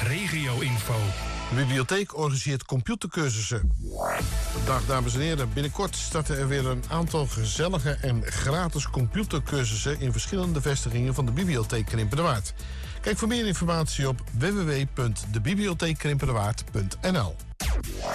regio-info. De bibliotheek organiseert computercursussen. Dag dames en heren, binnenkort starten er weer een aantal gezellige en gratis computercursussen in verschillende vestigingen van de bibliotheek Krimpenderwaard. Kijk voor meer informatie op www.debibliotheekkrimpenderwaard.nl.